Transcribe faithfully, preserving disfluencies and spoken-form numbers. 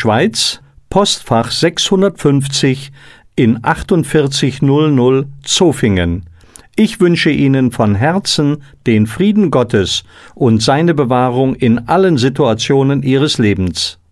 Schweiz, Postfach sechshundertfünfzig in achtundvierzig null null Zofingen. Ich wünsche Ihnen von Herzen den Frieden Gottes und seine Bewahrung in allen Situationen Ihres Lebens.